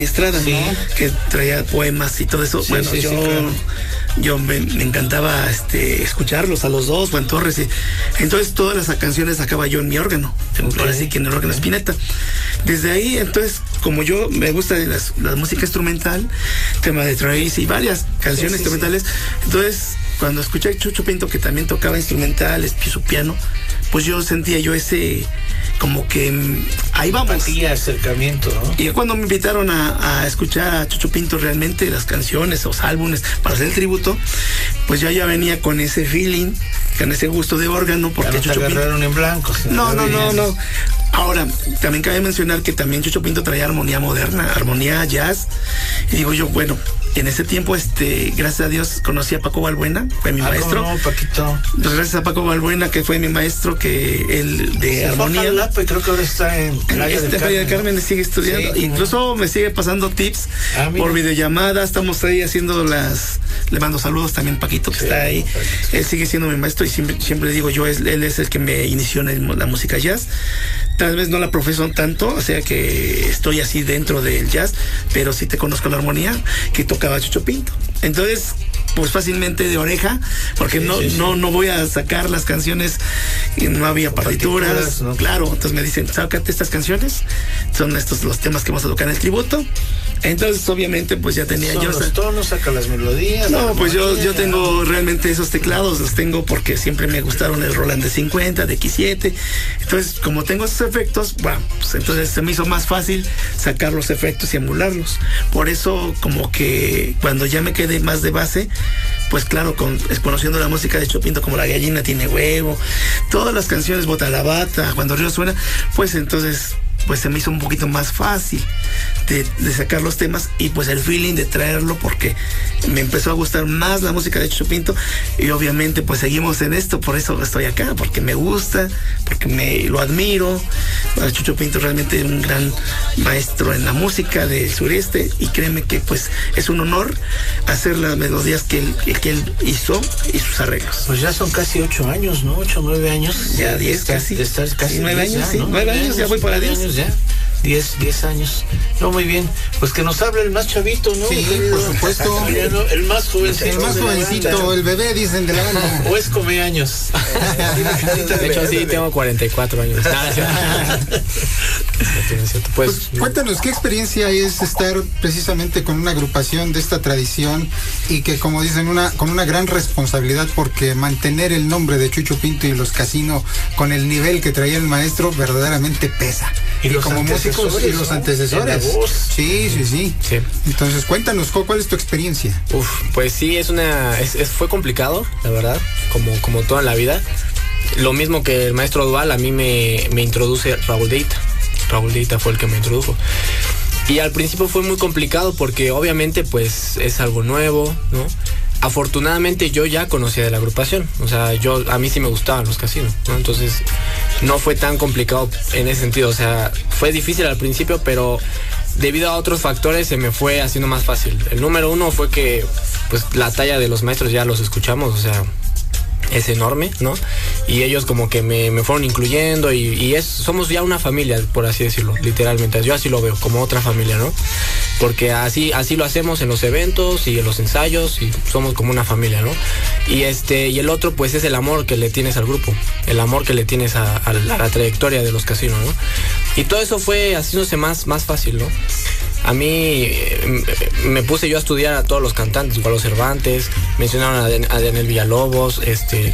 Estrada, sí, que traía poemas y todo eso. Sí, bueno, sí, yo me encantaba escucharlos a los dos, Juan Torres, y entonces todas las canciones sacaba yo en mi órgano, ahora sí que en el órgano Spinetta. Desde ahí, entonces, como yo me gusta la música instrumental, tema de Tracy y varias canciones instrumentales, entonces cuando escuché a Chucho Pinto, que también tocaba instrumental, su piano, pues yo sentía yo ese, como que ahí vamos. Empatía, acercamiento, ¿no? Y cuando me invitaron a escuchar a Chucho Pinto realmente las canciones, los álbumes, para hacer el tributo, pues yo ya venía con ese feeling, con ese gusto de órgano, porque ya no Chucho te agarraron Pinto... en blanco. No. Ahora, también cabe mencionar que también Chucho Pinto traía armonía moderna, armonía jazz, y digo yo, bueno, en ese tiempo, gracias a Dios, conocí a Paco Balbuena, fue mi maestro. No, Paquito. Pues gracias a Paco Balbuena, que fue mi maestro, que él de armonía. Y creo que ahora está en Playa del Carmen sigue estudiando. Sí, incluso me sigue pasando tips por videollamada. Estamos ahí haciendo le mando saludos también Paquito, que está ahí. Paquito. Él sigue siendo mi maestro y siempre digo yo, él es el que me inició en la música jazz. Tal vez no la profeso tanto, o sea que estoy así dentro del jazz, pero sí te conozco la armonía que tocaba Chucho Pinto. Entonces, pues fácilmente de oreja, porque no voy a sacar las canciones, no había partituras, ¿no? Claro, entonces me dicen, sácate estas canciones, son estos los temas que vamos a tocar en el tributo. Entonces, obviamente, pues ya tenía yo... Los tonos, saca las melodías. No, pues yo tengo realmente esos teclados, los tengo porque siempre me gustaron el Roland de 50, de X7. Entonces, como tengo esos efectos, bueno, pues entonces se me hizo más fácil sacar los efectos y emularlos. Por eso, como que cuando ya me quedé más de base, pues claro, conociendo la música de Chucho Pinto, como La Gallina Tiene Huevo, todas las canciones, Bota la Bata, Cuando el Río Suena, pues entonces... pues se me hizo un poquito más fácil de sacar los temas y pues el feeling de traerlo, porque me empezó a gustar más la música de Chucho Pinto y obviamente pues seguimos en esto, por eso estoy acá, porque me gusta, porque lo admiro. Chucho Pinto realmente es un gran maestro en la música del sureste y créeme que pues es un honor hacer las melodías que él hizo y sus arreglos. Pues ya son casi 8 años, ¿no? 8 o 9 años. Ya 10 casi. De estar casi 9 años, ya, sí. ¿no? 9 años, ya voy para 10. Ya. 10 años. No, muy bien. Pues que nos hable el más chavito, ¿no? Sí, por supuesto. El más jovencito. El más jovencito, el bebé, dicen de la banda. O es come años. De hecho, sí, tengo 44 años. Pues cuéntanos, ¿qué experiencia es estar precisamente con una agrupación de esta tradición y que, como dicen, con una gran responsabilidad, porque mantener el nombre de Chucho Pinto y los Casino con el nivel que traía el maestro verdaderamente pesa? Y como músicos y los antecesores. Sí. Entonces, cuéntanos, ¿cuál es tu experiencia? Pues sí, fue complicado, la verdad, como toda la vida. Lo mismo que el maestro Dual, a mí me introduce Raúl Deita. Raúl Deita fue el que me introdujo. Y al principio fue muy complicado porque obviamente pues es algo nuevo, ¿no? Afortunadamente yo ya conocía de la agrupación, o sea, a mí sí me gustaban los casinos, ¿no? Entonces no fue tan complicado en ese sentido, o sea, fue difícil al principio, pero debido a otros factores se me fue haciendo más fácil. El número uno fue que pues la talla de los maestros ya los escuchamos, o sea, es enorme, ¿no? Y ellos como que me fueron incluyendo y somos ya una familia, por así decirlo, literalmente. Yo así lo veo, como otra familia, ¿no? Porque así lo hacemos en los eventos y en los ensayos y somos como una familia, ¿no? Y el otro pues es el amor que le tienes al grupo, el amor que le tienes a la trayectoria de los casinos, ¿no? Y todo eso fue haciéndose más fácil, ¿no? A mí me puse yo a estudiar a todos los cantantes, Igualo Cervantes, mencionaron a Daniel Villalobos,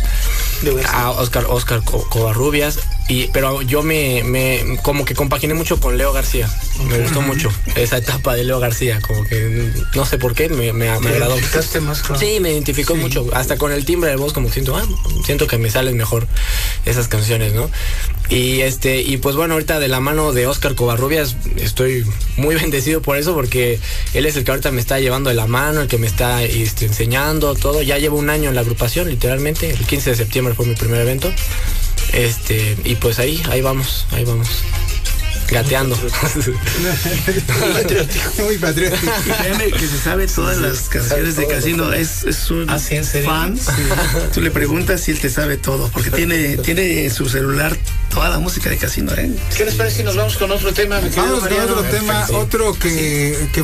a Oscar Covarrubias, pero yo me como que compaginé mucho con Leo García. Me gustó mucho esa etapa de Leo García, como que no sé por qué me agradó. Sí, me identificó mucho, hasta con el timbre de voz, como siento que me salen mejor esas canciones, ¿no? Y pues bueno, ahorita de la mano de Oscar Covarrubias estoy muy bendecido por eso, porque él es el que ahorita me está llevando de la mano, el que me está enseñando todo. Ya llevo 1 año en la agrupación, literalmente. El 15 de septiembre fue mi primer evento. Y pues ahí vamos. Gateando. Muy patriótico. Créeme que se sabe todas las canciones de Casino. Es un fan. Sí. Tú le preguntas si él te sabe todo, porque tiene en su celular toda la música de Casino, ¿eh? ¿Qué les parece si nos vamos con otro tema? Vamos con otro tema, otro que